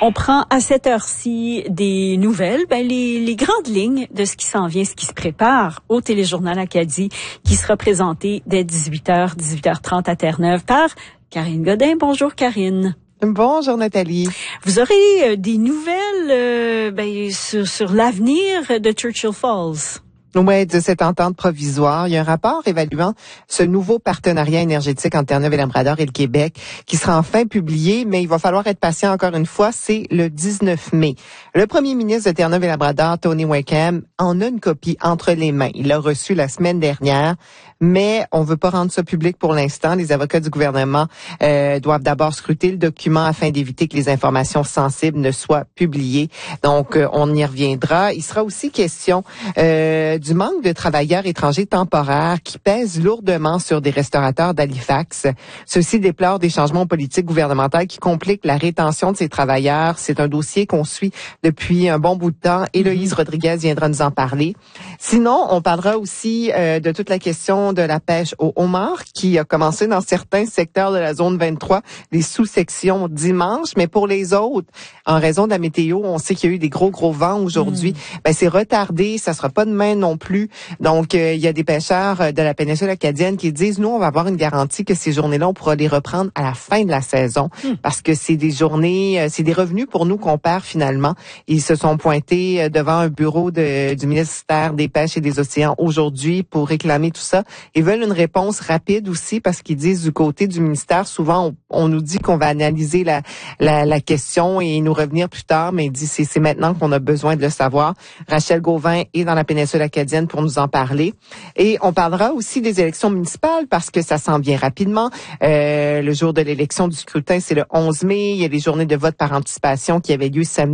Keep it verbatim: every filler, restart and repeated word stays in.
On prend à cette heure-ci des nouvelles, ben les, les grandes lignes de ce qui s'en vient, ce qui se prépare au Téléjournal Acadie, qui sera présenté dès dix-huit heures, dix-huit heures trente à Terre-Neuve par Karine Godin. Bonjour Karine. Bonjour Nathalie. Vous aurez euh, des nouvelles euh, ben, sur, sur l'avenir de Churchill Falls. Oui, de cette entente provisoire. Il y a un rapport évaluant ce nouveau partenariat énergétique entre Terre-Neuve et Labrador et le Québec qui sera enfin publié, mais il va falloir être patient encore une fois, c'est le dix-neuf mai. Le premier ministre de Terre-Neuve et Labrador, Tony Wakeham, en a une copie entre les mains. Il l'a reçu la semaine dernière, mais on veut pas rendre ça public pour l'instant. Les avocats du gouvernement euh, doivent d'abord scruter le document afin d'éviter que les informations sensibles ne soient publiées. Donc, euh, on y reviendra. Il sera aussi question euh, du manque de travailleurs étrangers temporaires qui pèsent lourdement sur des restaurateurs d'Halifax. Ceux-ci déplorent des changements politiques gouvernementaux qui compliquent la rétention de ces travailleurs. C'est un dossier qu'on suit depuis un bon bout de temps. Héloïse mm-hmm. Rodriguez viendra nous en parler. Sinon, on parlera aussi euh, de toute la question de la pêche au homard qui a commencé dans certains secteurs de la zone vingt-trois, les sous-sections dimanche, mais pour les autres, en raison de la météo, on sait qu'il y a eu des gros, gros vents aujourd'hui. Mm. Ben, c'est retardé, ça sera pas demain non plus. Donc, euh, il y a des pêcheurs de la péninsule acadienne qui disent, nous, on va avoir une garantie que ces journées-là, on pourra les reprendre à la fin de la saison mm. parce que c'est des journées, euh, c'est des revenus pour nous qu'on perd finalement. Ils se sont pointés devant un bureau de, du ministère des Pêches et des Océans aujourd'hui pour réclamer tout ça. Ils veulent une réponse rapide aussi parce qu'ils disent du côté du ministère, souvent on, on nous dit qu'on va analyser la, la, la question et nous revenir plus tard, mais ils disent c'est, c'est maintenant qu'on a besoin de le savoir. Rachel Gauvin est dans la péninsule acadienne pour nous en parler. Et on parlera aussi des élections municipales parce que ça s'en vient rapidement. Euh, le jour de l'élection du scrutin, c'est le onze mai. Il y a les journées de vote par anticipation qui avaient lieu samedi.